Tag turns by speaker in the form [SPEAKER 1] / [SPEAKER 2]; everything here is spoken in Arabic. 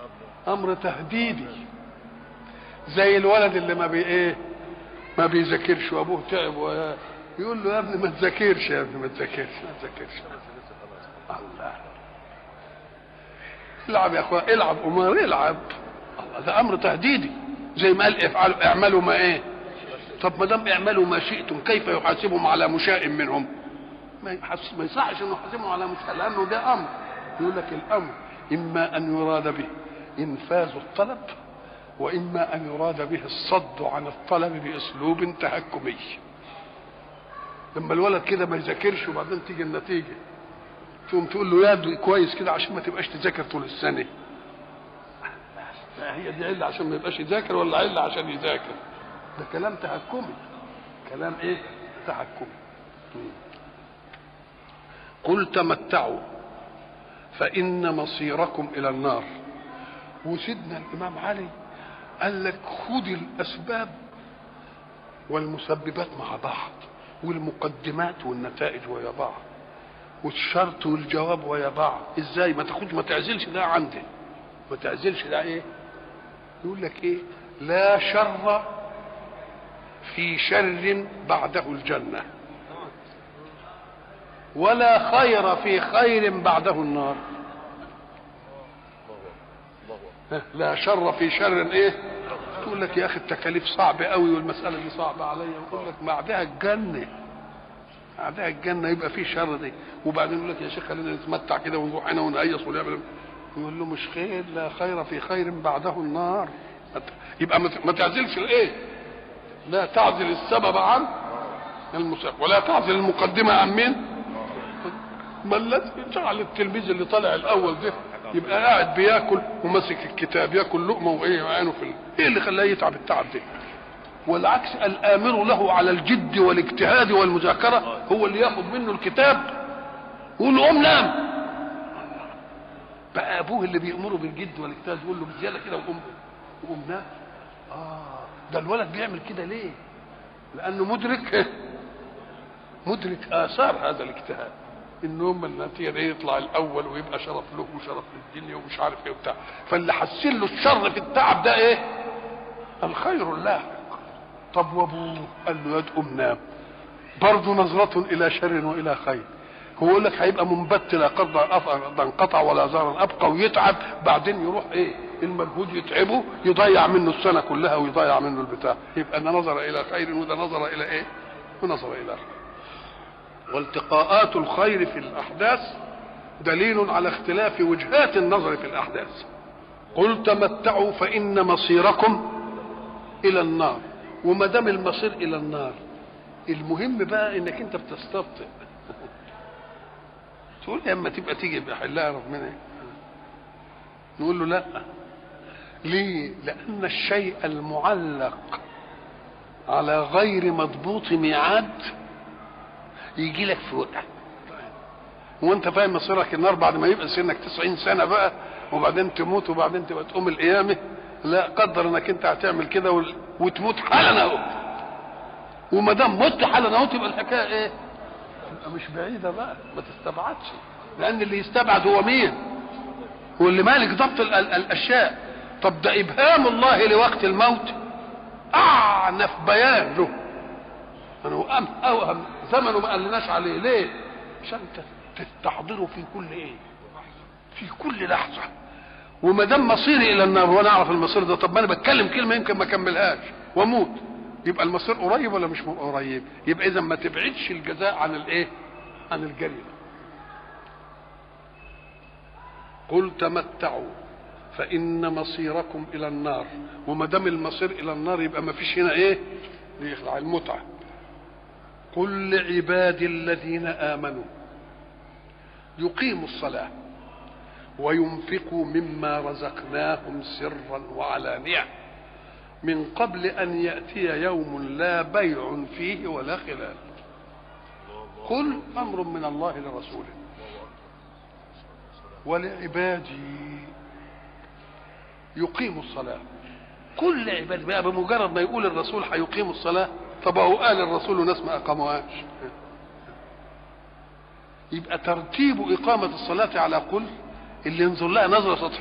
[SPEAKER 1] امر تهديدي، زي الولد اللي ما بيذاكرش وابوه تعب يقول له يا ابني ما تذاكرش، يا ابني ما تذاكرش. الله، العب يا اخويا، العب قمار، العب. الله، ده امر تهديدي، زي ما قال افعلوا اعملوا ما طب ما دام اعملوا ما شئتم كيف يحاسبهم على مشاء منهم؟ ما يصحش انه يحاسبهم على مشاء، لانه ده امر. يقول لك الامر اما ان يراد به انفاذ الطلب، واما ان يراد به الصد عن الطلب باسلوب تهكمي. لما الولد كده ما يذاكرش وبعدين تيجي النتيجه تقوم تقول له يا كويس كده عشان ما تبقاش تذاكر طول السنه. هي دي عله عشان ما يبقاش يذاكر ولا عله عشان يذاكر؟ ده كلام تهكمي، كلام تهكمي. قل تمتعوا فإن مصيركم إلى النار. وسيدنا الإمام علي قال لك خد الأسباب والمسببات مع بعض، والمقدمات والنتائج ويا بعض، والشرط والجواب ويا بعض. ازاي؟ ما تاخدش، ما تعزلش ده عندي، ما تعزلش ده يقول لك لا شر في شر بعده الجنة، ولا خير في خير بعده النار. لا شر في شر تقول لك يا اخي التكاليف صعبه قوي والمساله دي صعبه عليا، يقول لك بعدها الجنه، بعدها الجنه يبقى في شر دي. وبعدين يقول لك يا شيخ خلينا نتمتع كده ونروح هنا ونهيص ونعمل، يقول له مش خير، لا خير في خير بعده النار. يبقى ما تعزلش لا تعزل السبب عن المسبب، ولا تعزل المقدمه عن مين؟ ما الذي جعل التلميذ اللي طالع الاول ده يبقى قاعد بياكل وماسك الكتاب، ياكل لقمه وعينه ايه اللي خلاه يتعب التعب ده؟ والعكس، الامر له على الجد والاجتهاد والمذاكره هو اللي ياخذ منه الكتاب ويقول له قوم نام. بقى ابوه اللي بيامره بالجد والاجتهاد يقول له بزياده كده وقوم نام. ده الولد بيعمل كده ليه؟ لانه مدرك اثار هذا الاجتهاد، ان هم النتيجه يطلع الاول ويبقى شرف له وشرف للدنيا ومش عارف ايه وبتاع. فاللي حسن له الشر في التعب ده الخير اللاحق. طب وابوه قال له يا قوم نام، برضه نظره الى شر والى خير. هو يقول لك هيبقى منبت لا قدر انقطع ولا زار ابقى، ويتعب بعدين يروح المجهود يتعبه يضيع منه السنه كلها ويضيع منه البتاع. يبقى ده نظر الى خير وده نظر الى ونظر الى خير. والتقاءات الخير في الاحداث دليل على اختلاف وجهات النظر في الاحداث. قل تمتعوا فان مصيركم الى النار. وما دام المصير الى النار، المهم بقى انك انت بتستبطئ. تقول لي اما تبقى تيجي بحلها ربنا نقول له لا. ليه؟ لان الشيء المعلق على غير مضبوط ميعاد يجي لك في وقت، وانت فاهم مصيرك النار بعد ما يبقى سنك 90 سنه بقى، وبعدين تموت وبعدين تبقى تقوم القيامه. لا، قدر انك انت هتعمل كده وتموت حالا اهو. وما دام مت حالا اهو تبقى الحكايه تبقى مش بعيده بقى، ما تستبعدش. لان اللي يستبعد هو مين؟ هو اللي مالك ضبط الاشياء. طب ده ابهام الله لوقت الموت اعنف بيان له. انا اوهم زمنه ما قالناش عليه. ليه؟ عشان تستحضره في كل في كل لحظه. وما دام مصيري الى النار وانا اعرف المصير ده، طب ما انا بتكلم كلمه يمكن ما اكملهاش واموت، يبقى المصير قريب ولا مش قريب؟ يبقى اذا ما تبعدش الجزاء عن عن الجريمه. قل تمتعوا فان مصيركم الى النار. وما دام المصير الى النار يبقى ما فيش هنا ليخلع المتعه. قل لعبادي الذين امنوا يقيموا الصلاه وينفقوا مما رزقناهم سرا وعلانية من قبل أن يأتي يوم لا بيع فيه ولا خلال. قل أمر من الله لرسوله ولعبادي يقيموا الصلاة. كل عبادي بقى بمجرد ما يقول الرسول هيقيموا الصلاة، طب هو قال الرسول وناس ما أقاموهاش. يبقى ترتيب إقامة الصلاة على قل اللي ينظر لها نظرة سطحية